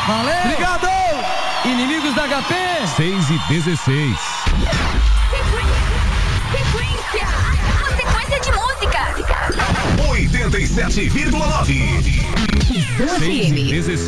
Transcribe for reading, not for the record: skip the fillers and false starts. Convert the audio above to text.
Valeu! Obrigado! Inimigos da HP! 6:16. Sequência! Uma sequência de música! 87,9. 6:16.